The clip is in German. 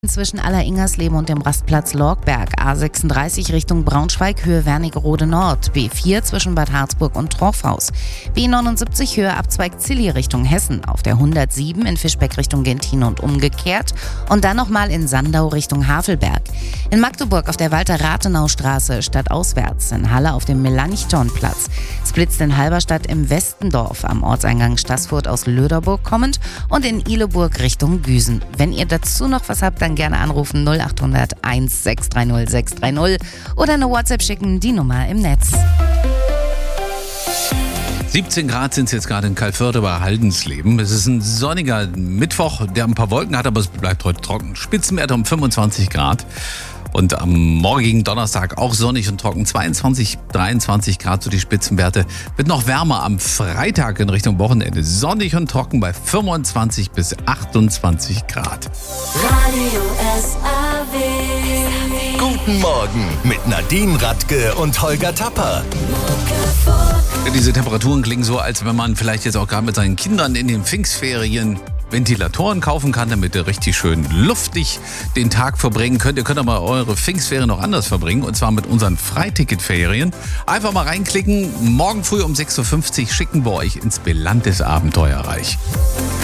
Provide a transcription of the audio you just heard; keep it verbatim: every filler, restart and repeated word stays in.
Zwischen Aller-Ingersleben und dem Rastplatz Lorgberg, A sechsunddreißig Richtung Braunschweig, Höhe Wernigerode Nord, B vier zwischen Bad Harzburg und Torfhaus, B neunundsiebzig Höhe Abzweig Zilli Richtung Hessen, auf der hundertsieben in Fischbeck Richtung Genthin und umgekehrt und dann nochmal in Sandau Richtung Havelberg. In Magdeburg auf der Walter-Rathenau-Straße stadtauswärts, in Halle auf dem Melanchthonplatz. Es blitzt in Halberstadt im Westendorf am Ortseingang Staßfurt aus Löderburg kommend und in Ihleburg Richtung Güsen. Wenn ihr dazu noch was habt, dann gerne anrufen null acht hundert eins sechs drei null sechs drei null oder eine WhatsApp schicken, die Nummer im Netz. siebzehn Grad sind es jetzt gerade in Calvörde bei Haldensleben. Es ist ein sonniger Mittwoch, der ein paar Wolken hat, aber es bleibt heute trocken. Spitzenwerte um fünfundzwanzig Grad. Und am morgigen Donnerstag auch sonnig und trocken, zweiundzwanzig, dreiundzwanzig Grad, so die Spitzenwerte. Wird noch wärmer am Freitag in Richtung Wochenende. Sonnig und trocken bei fünfundzwanzig bis achtundzwanzig Grad. Radio S A W. Guten Morgen mit Nadine Radke und Holger Tapper. Diese Temperaturen klingen so, als wenn man vielleicht jetzt auch gerade mit seinen Kindern in den Pfingstferien Ventilatoren kaufen kann, damit ihr richtig schön luftig den Tag verbringen könnt. Ihr könnt aber eure Pfingstferien noch anders verbringen, und zwar mit unseren Freiticketferien. Einfach mal reinklicken. Morgen früh um sechs Uhr fünfzig schicken wir euch ins Belandtes Abenteuerreich.